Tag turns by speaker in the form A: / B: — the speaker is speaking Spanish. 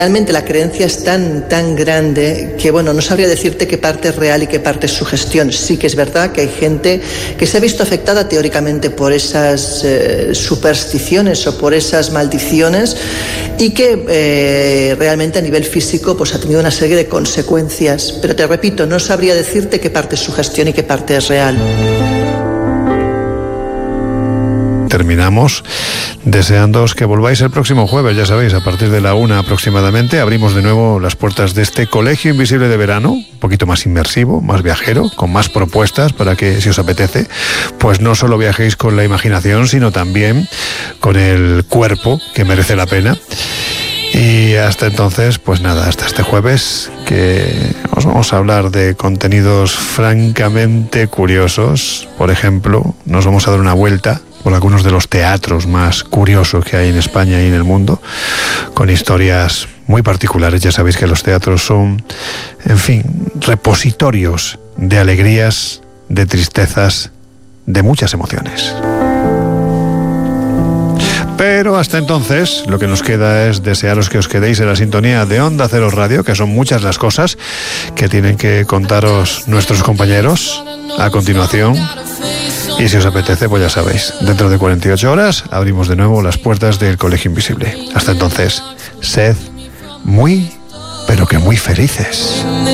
A: Realmente la creencia es tan grande que, bueno, no sabría decirte qué parte es real y qué parte es sugestión. Sí que es verdad que hay gente que se ha visto afectada teóricamente por esas supersticiones o por esas maldiciones y que realmente a nivel físico pues ha tenido una serie de consecuencias. Pero te repito, no sabría decirte qué parte es sugestión y qué parte es real.
B: Terminamos deseándoos que volváis el próximo jueves, ya sabéis, a partir de la 1 aproximadamente. Abrimos de nuevo las puertas de este Colegio Invisible de verano, un poquito más inmersivo, más viajero, con más propuestas para que, si os apetece, pues no solo viajéis con la imaginación, sino también con el cuerpo, que merece la pena. Y hasta entonces, pues nada, hasta este jueves, que os vamos a hablar de contenidos francamente curiosos. Por ejemplo, nos vamos a dar una vuelta por algunos de los teatros más curiosos que hay en España y en el mundo, con historias muy particulares. Ya sabéis que los teatros son, en fin, repositorios de alegrías, de tristezas, de muchas emociones. Pero hasta entonces, lo que nos queda es desearos que os quedéis en la sintonía de Onda Cero Radio, que son muchas las cosas que tienen que contaros nuestros compañeros a continuación. Y si os apetece, pues ya sabéis, dentro de 48 horas abrimos de nuevo las puertas del Colegio Invisible. Hasta entonces, sed muy, pero que muy felices.